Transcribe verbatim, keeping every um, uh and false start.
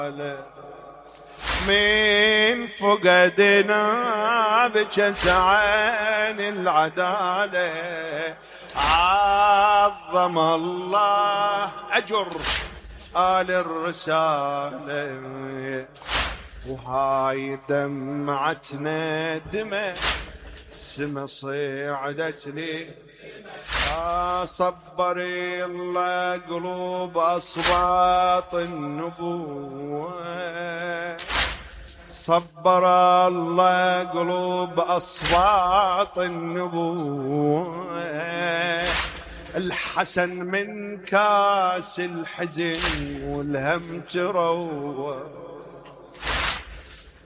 من فقدنا بجت عين العدالة عظم الله أجر آل الرسالة، وهاي دمعتنا دمع السما صعدت لي. صبر الله قلوب أصوات النبوة، صبر الله قلوب أصوات النبوة. الحسن من كاس الحزن والهم تروى،